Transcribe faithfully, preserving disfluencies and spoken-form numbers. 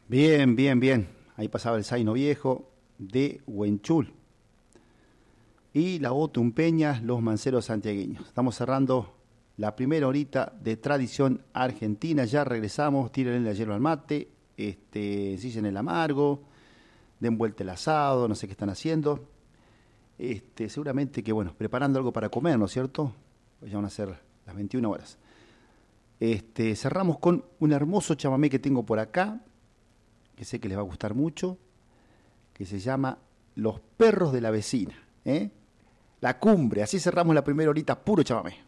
Bien, bien, bien. Ahí pasaba el Zaino Viejo de Huenchul. Y la Otum Peñas, los Manceros Santiagueños. Estamos cerrando la primera horita de tradición argentina. Ya regresamos, tírenle la hierba al mate, este, ensillen el amargo, den vuelta el asado, no sé qué están haciendo. Este, seguramente que, bueno, preparando algo para comer, ¿no es cierto? Pues ya van a ser las veintiuna horas. Este, cerramos con un hermoso chamamé que tengo por acá, que sé que les va a gustar mucho, que se llama Los Perros de la Vecina, ¿eh? La Cumbre, así cerramos la primera horita, puro chamamé.